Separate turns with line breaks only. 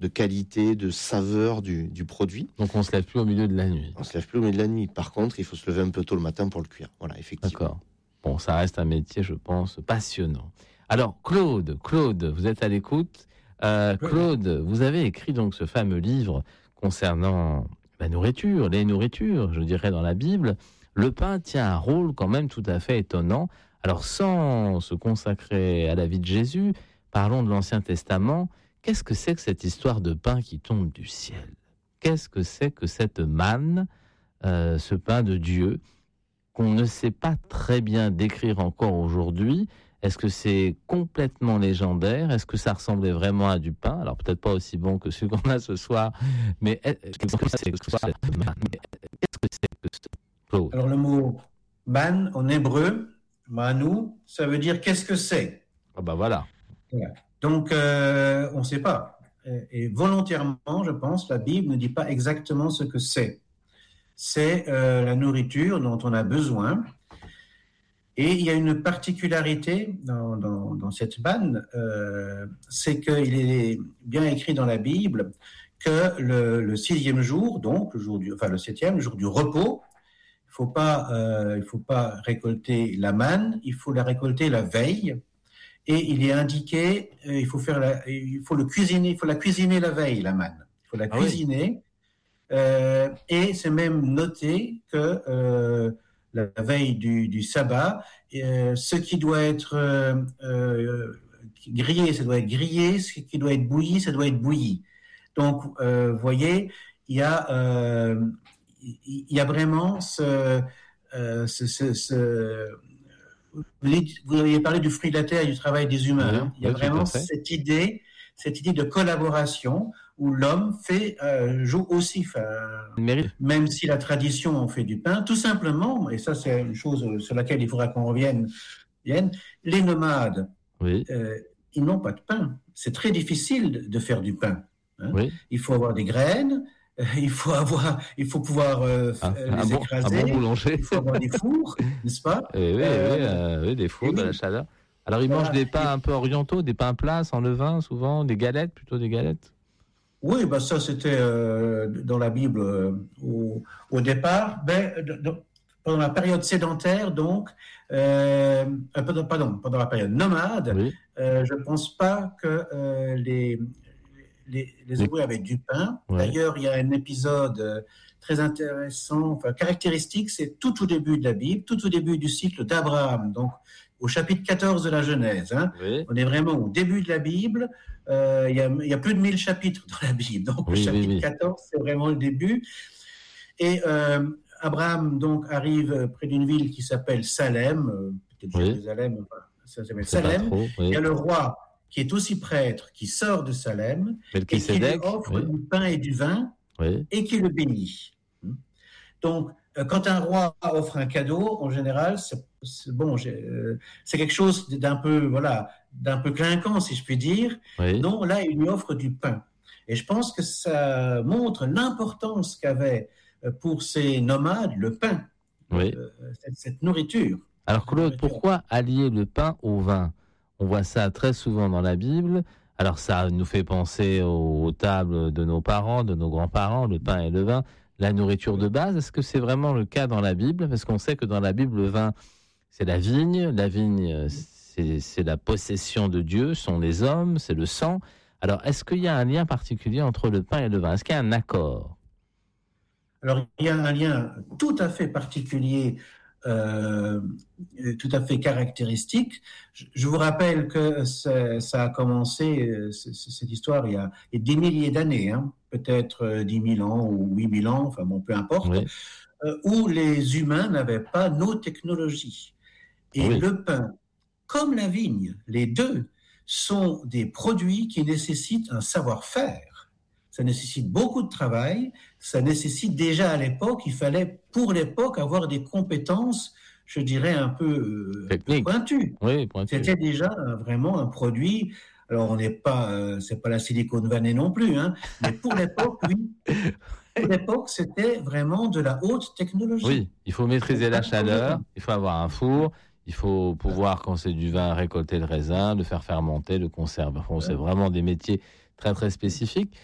de qualité, de saveur du produit.
Donc on se lève plus au milieu de la nuit.
On se lève plus au milieu de la nuit. Par contre, il faut se lever un peu tôt le matin pour le cuire. Voilà, effectivement.
D'accord. Bon, ça reste un métier, je pense, passionnant. Alors, Claude, vous êtes à l'écoute. Claude, vous avez écrit donc ce fameux livre concernant la nourriture, les nourritures, je dirais, dans la Bible. Le pain tient un rôle quand même tout à fait étonnant. Alors, sans se consacrer à la vie de Jésus, parlons de l'Ancien Testament. Qu'est-ce que c'est que cette histoire de pain qui tombe du ciel ? Qu'est-ce que c'est que cette manne, ce pain de Dieu, qu'on ne sait pas très bien décrire encore aujourd'hui? Est-ce que c'est complètement légendaire? Est-ce que ça ressemblait vraiment à du pain? Alors peut-être pas aussi bon que celui qu'on a ce soir, mais qu'est-ce que c'est que cette manne? Qu'est-ce que c'est que ce... Claude.
Alors le mot man en hébreu, manu, ça veut dire qu'est-ce que c'est?
Ah bah voilà.
Donc on ne sait pas. Et volontairement, je pense, la Bible ne dit pas exactement ce que c'est. C'est la nourriture dont on a besoin. Et il y a une particularité dans cette manne, c'est qu'il est bien écrit dans la Bible que le 6e jour, donc le 7e jour du repos, il faut pas récolter la manne, il faut la récolter la veille. Et il est indiqué, il faut la cuisiner la veille, la manne. Il faut la cuisiner. Et c'est même noté que la veille du sabbat, ce qui doit être grillé, ça doit être grillé, ce qui doit être bouilli, ça doit être bouilli. Donc, vous voyez, il y a vraiment vous aviez parlé du fruit de la terre et du travail des humains.
Oui,
hein. Il y a vraiment cette idée de collaboration où l'homme joue aussi, même si la tradition en fait du pain, tout simplement, et ça c'est une chose sur laquelle il faudra qu'on revienne, les nomades, ils n'ont pas de pain. C'est très difficile de faire du pain. Hein. Oui. Il faut avoir des graines, il faut pouvoir les écraser,
un bon boulanger.
Il faut avoir des fours, n'est-ce pas?
Oui, des fours, de la chaleur. Alors ils mangent des pains un peu orientaux, des pains plats sans levain souvent, des galettes, plutôt des galettes.
Oui, ça c'était dans la Bible au départ. Pendant la période sédentaire, donc, pendant la période nomade, je ne pense pas que les Hébreux avaient du pain. D'ailleurs, il y a un épisode très intéressant, caractéristique, c'est tout au début de la Bible, tout au début du cycle d'Abraham, donc au chapitre 14 de la Genèse. Hein. On est vraiment au début de la Bible. Il y a plus de 1000 chapitres dans la Bible. Donc, le chapitre 14, c'est vraiment le début. Et Abraham donc arrive près d'une ville qui s'appelle Salem, peut-être Jérusalem, ça s'appelle Salem. Il y a le roi qui est aussi prêtre, qui sort de Salem, et qui lui offre du pain et du vin, et qui le bénit. Donc, quand un roi offre un cadeau, en général, c'est quelque chose d'un peu clinquant, si je puis dire. Non, là, il lui offre du pain. Et je pense que ça montre l'importance qu'avait pour ces nomades le pain, cette nourriture.
Alors Claude, pourquoi allier le pain au vin ? On voit ça très souvent dans la Bible. Alors ça nous fait penser aux tables de nos parents, de nos grands-parents, le pain et le vin, la nourriture de base. Est-ce que c'est vraiment le cas dans la Bible ? Parce qu'on sait que dans la Bible, le vin, c'est la vigne. La vigne, c'est la possession de Dieu, sont les hommes, c'est le sang. Alors, est-ce qu'il y a un lien particulier entre le pain et le vin ? Est-ce qu'il y a un accord ?
Alors, il y a un lien tout à fait particulier, tout à fait caractéristique. Je vous rappelle que ça a commencé, cette histoire, il y a des milliers d'années, hein, peut-être 10 000 ans ou 8 000 ans, enfin bon, peu importe, où les humains n'avaient pas nos technologies. Et le pain, comme la vigne, les deux sont des produits qui nécessitent un savoir-faire. Ça nécessite beaucoup de travail. Ça nécessite déjà à l'époque, il fallait pour l'époque avoir des compétences, je dirais un peu pointues. C'était déjà vraiment un produit. Alors on n'est pas, c'est pas la Silicon Valley non plus, hein, mais pour l'époque, oui. Pour l'époque, c'était vraiment de la haute technologie.
Oui, il faut maîtriser la chaleur, il faut avoir un four. Il faut pouvoir, quand c'est du vin, récolter le raisin, le faire fermenter, le conserver. Bon, c'est vraiment des métiers très, très spécifiques.